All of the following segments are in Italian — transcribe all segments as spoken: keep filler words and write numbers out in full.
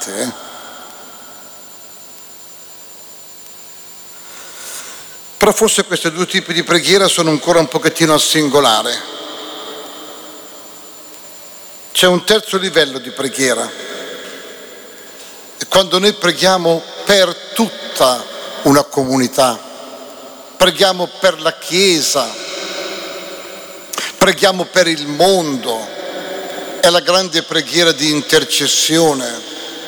importante, eh? Però forse questi due tipi di preghiera sono ancora un pochettino al singolare. C'è un terzo livello di preghiera. E quando noi preghiamo per tutta una comunità, preghiamo per la Chiesa, preghiamo per il mondo, è la grande preghiera di intercessione.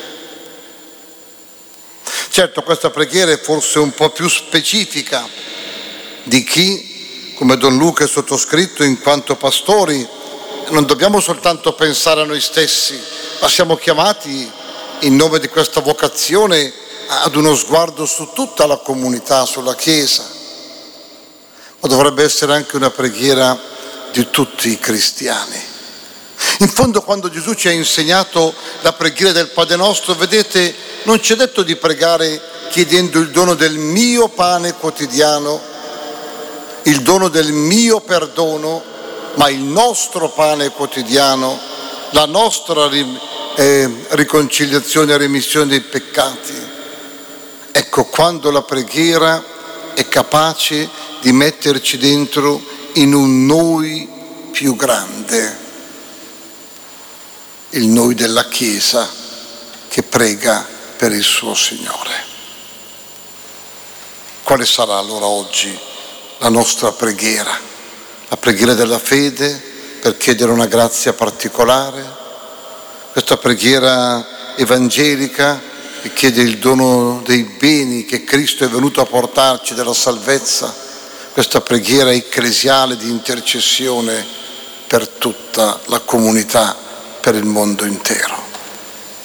Certo, questa preghiera è forse un po' più specifica di chi, come Don Luca e sottoscritto, in quanto pastori, non dobbiamo soltanto pensare a noi stessi, ma siamo chiamati, in nome di questa vocazione, ad uno sguardo su tutta la comunità, sulla Chiesa. Ma dovrebbe essere anche una preghiera di tutti i cristiani. In fondo, quando Gesù ci ha insegnato la preghiera del Padre Nostro, vedete, non ci è detto di pregare chiedendo il dono del mio pane quotidiano, il dono del mio perdono, ma il nostro pane quotidiano, la nostra eh, riconciliazione e remissione dei peccati. Ecco, quando la preghiera è capace di metterci dentro in un noi più grande, il noi della Chiesa che prega per il suo Signore. Quale sarà allora oggi la nostra preghiera? La preghiera della fede per chiedere una grazia particolare? Questa preghiera evangelica che chiede il dono dei beni che Cristo è venuto a portarci, della salvezza? Questa preghiera ecclesiale di intercessione per tutta la comunità, per il mondo intero.